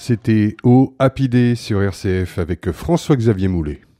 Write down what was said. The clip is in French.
C'était au Happy Day sur RCF avec François-Xavier Moulet.